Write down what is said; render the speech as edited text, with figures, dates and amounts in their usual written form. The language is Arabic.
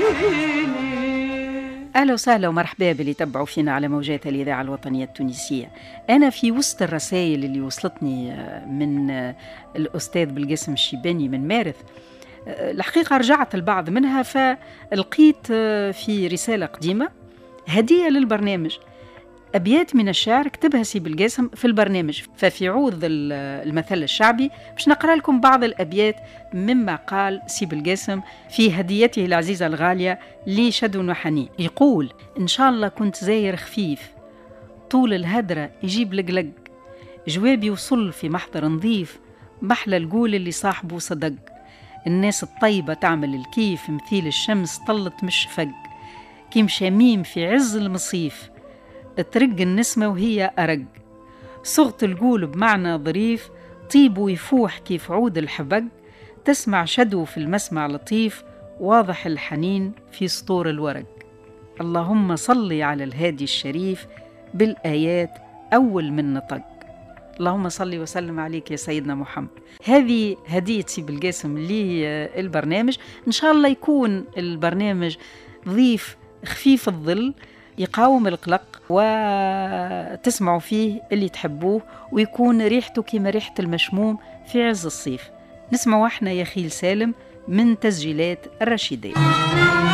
أهلا وسهلا ومرحبا باللي تبعوا فينا على موجات الإذاعة الوطنية التونسية. أنا في وسط الرسائل اللي وصلتني من الأستاذ بالقاسم الشيباني من مارث، الحقيقة رجعت البعض منها، فلقيت في رسالة قديمة هدية للبرنامج، أبيات من الشعر كتبها سي بالقاسم في البرنامج. ففي عوض المثل الشعبي باش نقرأ لكم بعض الأبيات مما قال سي بالقاسم في هديته العزيزة الغالية لشد وحنين. يقول: إن شاء الله كنت زاير خفيف، طول الهدرة يجيب لقلق، جوابي وصل في محضر نظيف، محلى القول اللي صاحبه صدق، الناس الطيبة تعمل الكيف، مثيل الشمس طلت مش فق، كيم شميم في عز المصيف، ترق النسمة وهي أرق، صغت القول بمعنى ظريف، طيب ويفوح كيف عود الحبق، تسمع شدو في المسمع لطيف، واضح الحنين في سطور الورق. اللهم صل على الهادي الشريف بالآيات أول من نطق. اللهم صل وسلم عليك يا سيدنا محمد. هذه هدية سي بالقاسم للبرنامج، إن شاء الله يكون البرنامج ضيف خفيف الظل يقاوم القلق وتسمعوا فيه اللي تحبوه، ويكون ريحته كما ريحة المشموم في عز الصيف. نسمعوا احنا يا خيل سالم من تسجيلات الرشيدية.